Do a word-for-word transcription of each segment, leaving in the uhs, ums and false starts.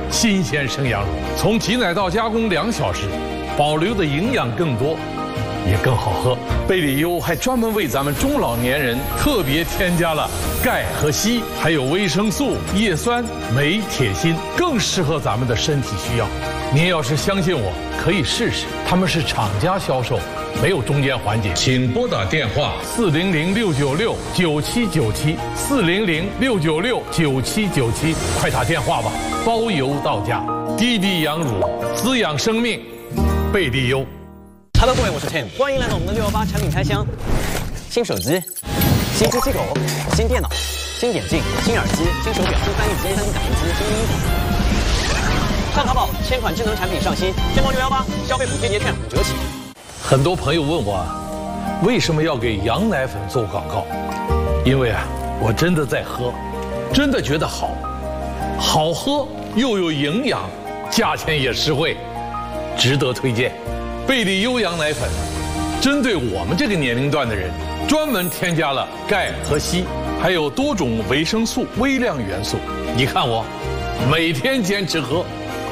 新鲜生羊乳，从挤奶到加工两小时，保留的营养更多，也更好喝。贝里优还专门为咱们中老年人特别添加了钙和硒，还有维生素、叶酸、镁、铁、锌，更适合咱们的身体需要。您要是相信我，可以试试。他们是厂家销售，没有中间环节。请拨打电话四零零六九六九七九七四零零六九六九七九七，快打电话吧，包邮到家。滴滴羊乳滋养生命，贝利优。 Hello， 各位，我是 Tim， 欢迎来到我们的六一八产品开箱。新手机、新机器狗、新电脑、新眼镜、新耳机、新手表、新翻译机、新打印机、新衣服。上淘宝，千款智能产品上新，天猫六一八消费补贴节券五折起。 很多朋友问我啊，为什么要给羊奶粉做广告？因为啊，我真的在喝，真的觉得好，好喝又有营养，价钱也实惠，值得推荐。贝利优羊奶粉，针对我们这个年龄段的人，专门添加了钙和硒，还有多种维生素、微量元素。你看我，每天坚持喝。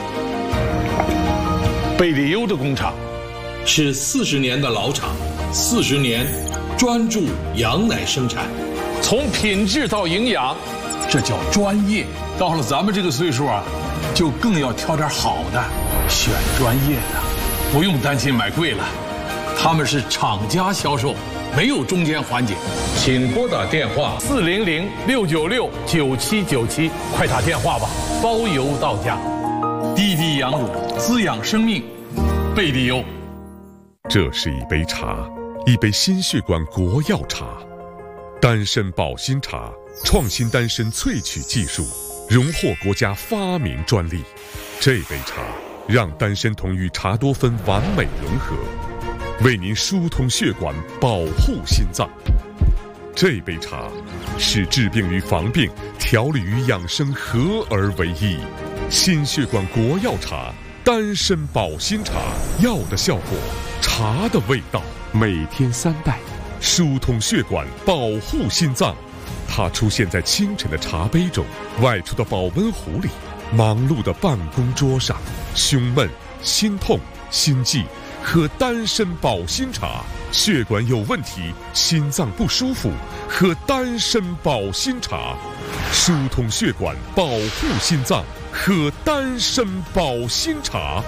贝利优的工厂是四十年的老厂，四十年专注羊奶生产，从品质到营养，这叫专业。到了咱们这个岁数啊，就更要挑点好的，选专业的，不用担心买贵了。他们是厂家销售，没有中间环节。请拨打电话四零零六九六九七九七，快打电话吧，包邮到家。滴滴羊乳滋养生命，贝利优。 这是一杯茶，一杯心血管国药茶，丹参保心茶，创新丹参萃取技术，荣获国家发明专利。这杯茶让丹参酮与茶多酚完美融合，为您疏通血管，保护心脏。这杯茶是治病与防病、调理与养生合而为一。心血管国药茶，丹参保心茶，药的效果，茶的味道，每天三袋，疏通血管，保护心脏。它出现在清晨的茶杯中，外出的保温壶里，忙碌的办公桌上。胸闷、心痛、心悸，喝丹参保心茶；血管有问题、心脏不舒服，喝丹参保心茶。疏通血管，保护心脏，喝丹参保心茶。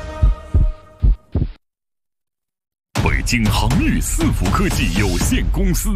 北京航域四福科技有限公司。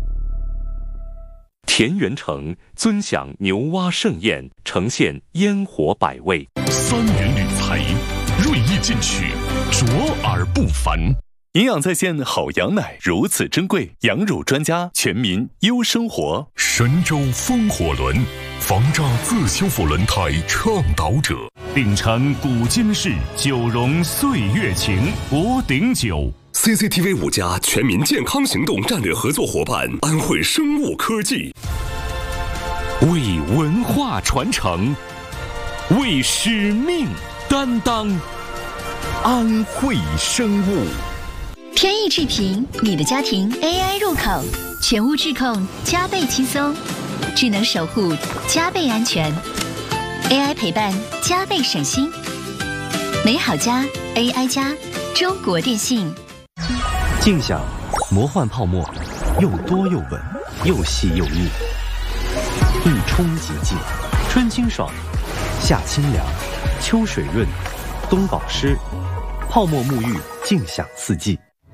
田园城尊享牛蛙盛宴，呈现烟火百味。三元铝材，锐意进取，卓而不凡。营养在线好羊奶如此珍贵，羊乳专家，全民优生活。神州风火轮，防炸自修复轮胎倡导者。鼎产古今式，九荣岁月情，五鼎酒。 C C T V 五家全民健康行动战略合作伙伴安慧生物科技， 为文化传承，为使命担当，安慧生物。 天意智屏，你的家庭 A I 入口，全屋智控加倍轻松，智能守护加倍安全 ，A I 陪伴加倍省心，美好家 A I 家，中国电信。 静享魔幻泡沫，又多又稳，又细又密，一冲即净，春清爽，夏清凉，秋水润，冬保湿，泡沫沐浴，静享四季。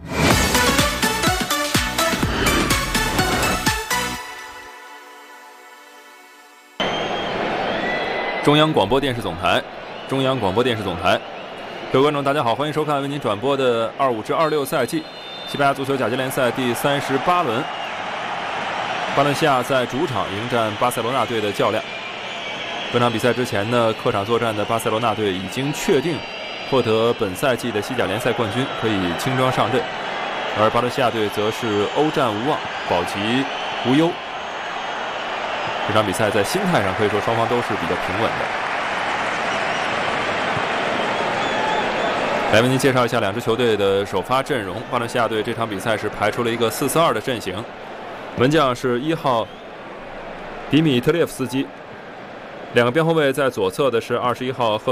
中央广播电视总台，中央广播电视总台，各位观众，大家好，欢迎收看为您转播的二五至二六赛季西班牙足球甲级联赛第三十八轮。巴伦西亚在主场迎战巴塞罗那队的较量。本场比赛之前呢，客场作战的巴塞罗那队已经确定获得本赛季的西甲联赛冠军，可以轻装上阵；而巴伦西亚队则是欧战无望，保级无忧。这场比赛在心态上可以说双方都是比较平稳的。来为您介绍一下两支球队的首发阵容。巴伦西亚队这场比赛是排出了一个四四二的阵型，门将是一号迪米特列夫斯基，两个边后卫在左侧的是二十一号赫